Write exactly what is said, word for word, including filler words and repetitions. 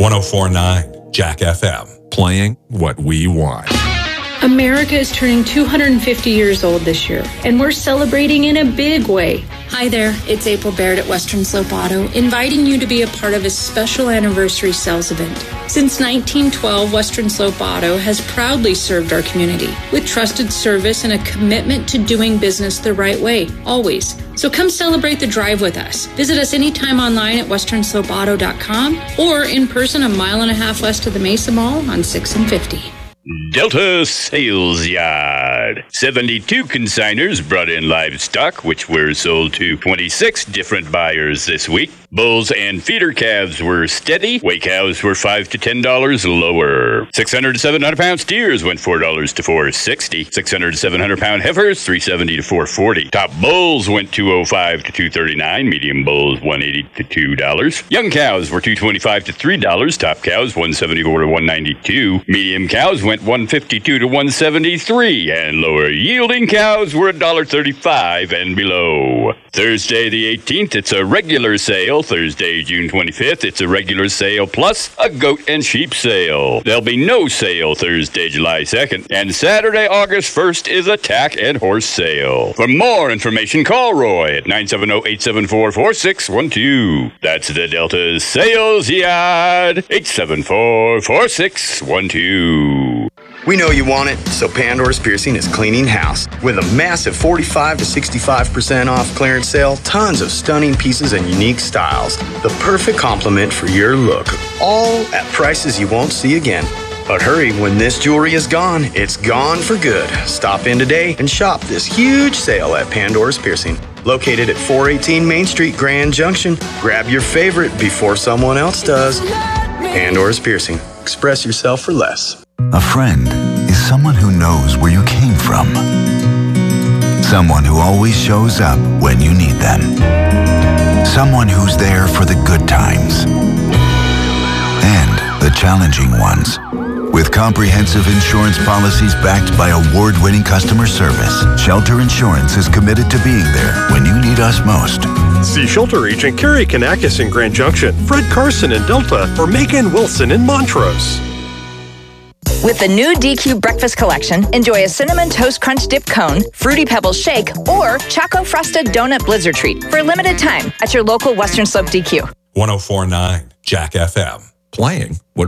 oh four point nine Jack F M, playing what we want. America is turning two hundred fifty years old this year, and we're celebrating in a big way. Hi there, it's April Baird at Western Slope Auto, inviting you to be a part of a special anniversary sales event. Since nineteen twelve, Western Slope Auto has proudly served our community with trusted service and a commitment to doing business the right way, always. So come celebrate the drive with us. Visit us anytime online at western slope auto dot com or in person a mile and a half west of the Mesa Mall on sixth and fifty. Delta Sales Yard. seventy-two consigners brought in livestock, which were sold to twenty-six different buyers this week. Bulls and feeder calves were steady. Weigh cows were five to ten dollars lower. six hundred to seven hundred pound steers went four dollars to four sixty. six hundred to seven hundred pound heifers, three seventy to four forty. Top bulls went two oh five to two thirty-nine. Medium bulls, one eighty to two dollars. Young cows were two twenty-five to three dollars. Top cows, one seventy-four to one ninety-two. Medium cows went one fifty-two to one seventy-three. And lower yielding cows were one thirty-five and below. Thursday the eighteenth, it's a regular sale. Thursday, June twenty-fifth, it's a regular sale plus a goat and sheep sale. There'll be no sale Thursday, July second. And Saturday, August first is a tack and horse sale. For more information, call Roy at nine seven zero, eight seven four, four six one two. That's the Delta Sales Yard, eight seven four, four six one two. We know you want it, so Pandora's Piercing is cleaning house. With a massive forty-five to sixty-five percent off clearance sale, tons of stunning pieces and unique styles. The perfect complement for your look, all at prices you won't see again. But hurry, when this jewelry is gone, it's gone for good. Stop in today and shop this huge sale at Pandora's Piercing. Located at four eighteen Main Street, Grand Junction. Grab your favorite before someone else does. Pandora's Piercing. Express yourself for less. A friend is someone who knows where you came from. Someone who always shows up when you need them. Someone who's there for the good times and the challenging ones. With comprehensive insurance policies backed by award-winning customer service, Shelter Insurance is committed to being there when you need us most. See Shelter Agent Carrie Kanakis in Grand Junction, Fred Carson in Delta, or Megan Wilson in Montrose. With the new D Q Breakfast Collection, enjoy a Cinnamon Toast Crunch Dip Cone, Fruity Pebbles Shake, or Choco Frosted Donut Blizzard Treat for a limited time at your local Western Slope D Q. one oh four point nine Jack F M, playing what